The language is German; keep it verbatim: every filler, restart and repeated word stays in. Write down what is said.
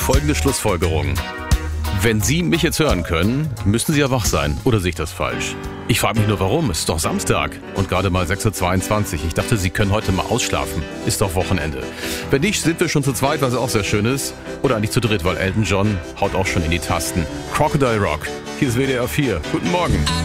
folgende Schlussfolgerung. Wenn Sie mich jetzt hören können, müssen Sie ja wach sein. Oder sehe ich das falsch? Ich frage mich nur, warum? Es ist doch Samstag und gerade mal sechs Uhr zweiundzwanzig. Ich dachte, Sie können heute mal ausschlafen. Ist doch Wochenende. Wenn nicht, sind wir schon zu zweit, was auch sehr schön ist. Oder eigentlich zu dritt, weil Elton John haut auch schon in die Tasten. Crocodile Rock. Hier ist W D R vier. Guten Morgen.